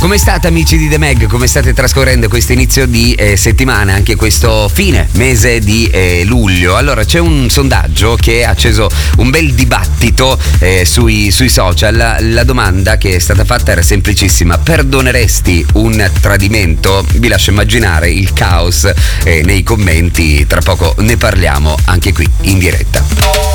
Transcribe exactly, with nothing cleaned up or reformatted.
come state amici di The Mag? Come state trascorrendo questo inizio di eh, settimana, anche questo fine mese di eh, luglio? Allora, c'è un sondaggio che ha acceso un bel dibattito eh, sui, sui social. La, la domanda che è stata fatta era semplicissima: perdoneresti un tradimento? Vi lascio immaginare il caos eh, nei commenti, tra poco ne parliamo anche qui in diretta.